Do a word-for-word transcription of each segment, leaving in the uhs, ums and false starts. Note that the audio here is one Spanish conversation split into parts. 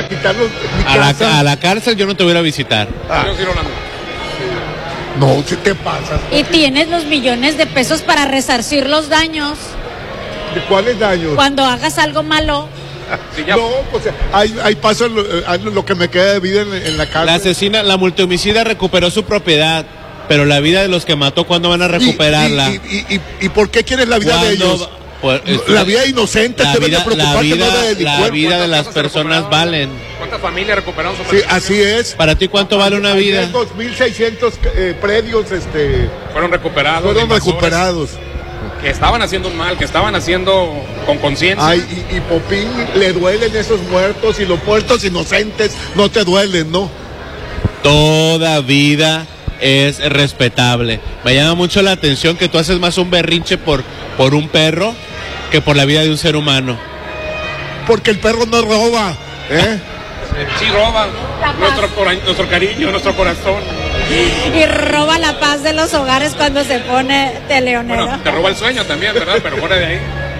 para quitarnos mi A casa. la, a la cárcel yo no te voy a ir a visitar. Ah. Yo sí, Rolando. No, si te pasas. Y tienes los millones de pesos para resarcir los daños ¿De cuáles daños? cuando hagas algo malo. Sí, ya. No, pues ahí, ahí paso lo, eh, lo que me queda de vida en, en la cárcel. La asesina, la multihomicida recuperó su propiedad, pero la vida de los que mató, ¿cuándo van a recuperarla? ¿Y, y, y, y, y por qué quieres la vida de ¿Cuándo ellos? va- pues, esto- La vida de inocentes la te debe vida, preocupar la que no vida, de la delincuentes. vida de las ¿Cuántas casas se personas recuperaron? valen. ¿Cuántas familias recuperaron su Sí, patrimonio? así es. Para ti, ¿cuánto vale una Ayer vida? dos mil seiscientos eh, predios este, Fueron recuperados. de fueron invasores recuperados. Que estaban haciendo un mal, que estaban haciendo con conciencia. Ay, y, y Popín le duelen esos muertos y los muertos inocentes no te duelen, ¿no? Toda vida es respetable. Me llama mucho la atención que tú haces más un berrinche por, por un perro que por la vida de un ser humano. Porque el perro no roba, ¿eh? Sí, roban La paz. nuestro, cora- nuestro cariño, nuestro corazón. Y roba la paz de los hogares cuando se pone teleonero. Bueno, te roba el sueño también, ¿verdad? Pero fuera de ahí.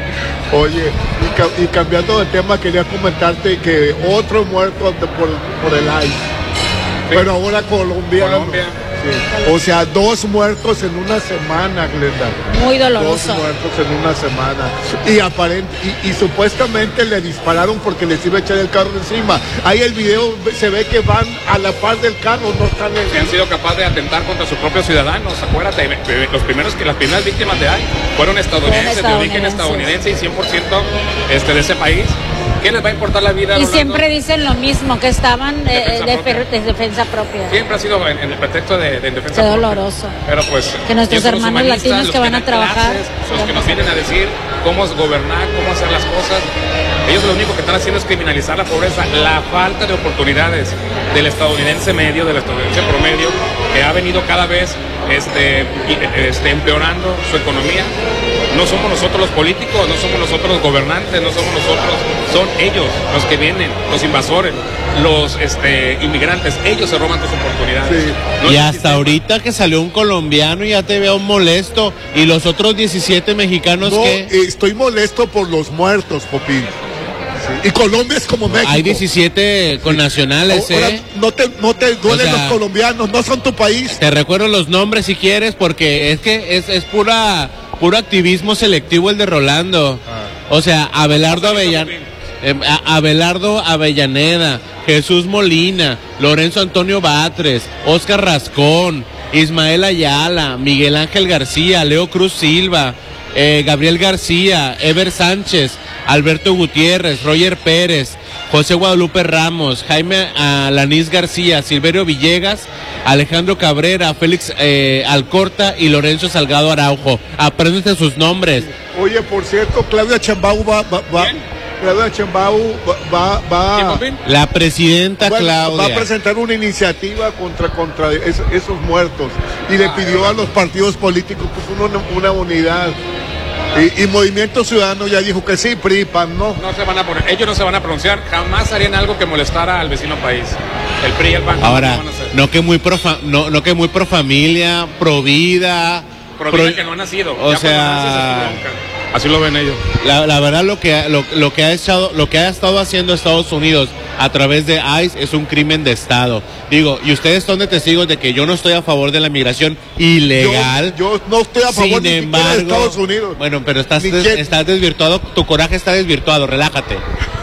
Oye, y, ca- y cambiando de tema, quería comentarte que otro muerto de- por, por el I C E, pero ahora colombiano. Colombia. Sí. O sea, dos muertos en una semana, Glenda. Muy Dos doloroso. muertos en una semana. Y, aparent y, y supuestamente le dispararon porque les iba a echar el carro encima. Ahí el video se ve que van a la par del carro, no están en... Que han sido capaces de atentar contra sus propios ciudadanos. Acuérdate, ve- ve- los primeros que las primeras víctimas de ahí fueron estadounidenses, de origen estadounidense y cien por ciento este, de ese país. ¿Qué les va a importar la vida? Y Rolando? siempre dicen lo mismo, que estaban eh, Defensa de, propia. fer- de defensa propia. Siempre ha sido en, en el pretexto de, de defensa Qué propia. doloroso. Pero pues Que nuestros ellos son los hermanos humanistas, latinos los que van a dan trabajar. clases, los que nos vienen a decir cómo es gobernar, cómo hacer las cosas. Ellos lo único que están haciendo es criminalizar la pobreza, la falta de oportunidades del estadounidense medio, del estadounidense promedio, que ha venido cada vez este, y- este, empeorando su economía. No somos nosotros los políticos, no somos nosotros los gobernantes, no somos nosotros, son ellos los que vienen, los invasores, los este, inmigrantes, ellos se roban tus oportunidades. Sí. No Y es el hasta sistema. ahorita que salió un colombiano y ya te veo molesto. Y los otros diecisiete mexicanos No, que... eh, estoy molesto por los muertos, Popín. Sí. Y Colombia es como México. Hay diecisiete connacionales, Ahora, ¿eh? no te, no te duelen O sea, los colombianos, no son tu país. Te recuerdo los nombres si quieres, porque es que es, es pura puro activismo selectivo el de Rolando. O sea, Abelardo Avellan, eh, a- Abelardo Avellaneda, Jesús Molina, Lorenzo Antonio Batres, Oscar Rascón, Ismael Ayala, Miguel Ángel García, Leo Cruz Silva, eh, Gabriel García, Ever Sánchez, Alberto Gutiérrez, Roger Pérez, José Guadalupe Ramos, Jaime Alanís García, Silverio Villegas, Alejandro Cabrera, Félix eh, Alcorta y Lorenzo Salgado Araujo. Apréndete sus nombres. Oye, por cierto, Claudia Sheinbaum va, va, va- ¿Quién? Claudia Sheinbaum va, va, ¿Quién, va, Popín? La presidenta bueno, va a Claudia. presentar una iniciativa contra, contra es- esos muertos y le pidió a los partidos políticos pues, una, una unidad. Y, y Movimiento Ciudadano ya dijo que sí, P R I, P A N, no. No se van a poner, ellos no se van a pronunciar, jamás harían algo que molestara al vecino país. El P R I y el P A N Ahora, no van a hacer. no que muy pro, fa- no, no que muy pro familia, pro vida. Pro pro- vida que no ha nacido. o Ya cuando sea, naces es tu bronca. Así lo ven ellos. La, la verdad lo que lo, lo que ha echado, lo que ha estado haciendo Estados Unidos a través de I C E es un crimen de Estado. Digo, y ustedes son de testigos de que yo no estoy a favor de la migración ilegal. Yo, yo no estoy a favor Sin ni siquiera embargo, de Estados Unidos. bueno, pero estás, Ni des- quién- estás desvirtuado, tu coraje está desvirtuado, relájate.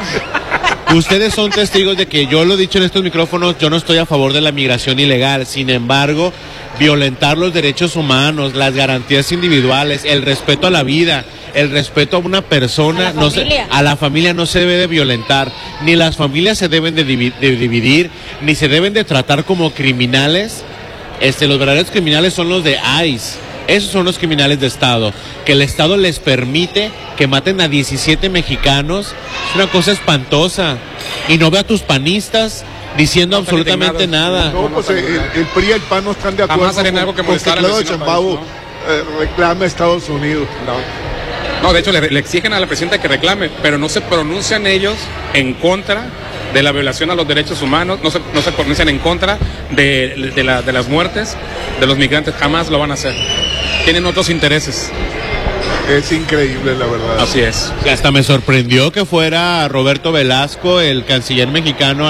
Ustedes son testigos de que yo lo he dicho en estos micrófonos, yo no estoy a favor de la migración ilegal. Sin embargo, violentar los derechos humanos, las garantías individuales, el respeto a la vida, el respeto a una persona, A la no se, familia. a la familia no se debe de violentar. Ni las familias se deben de, divi- de dividir, ni se deben de tratar como criminales. Este, los verdaderos criminales son los de I C E. Esos son los criminales de Estado. Que el Estado les permite que maten a diecisiete mexicanos. Es una cosa espantosa. Y no veo a tus panistas diciendo No están absolutamente indignados. nada. No, pues el, el P R I y el P A N no están de acuerdo. Jamás harían con- algo que con molestara al Claudia vecino Sheinbaum, país, eh, reclame a Estados Unidos. No, de hecho le, le exigen a la presidenta que reclame, pero no se pronuncian ellos en contra de la violación a los derechos humanos, no se, no se pronuncian en contra de, de, la- de las muertes de los migrantes, jamás lo van a hacer. Tienen otros intereses. Es increíble, la verdad. Así es. Hasta me sorprendió que fuera Roberto Velasco, el canciller mexicano,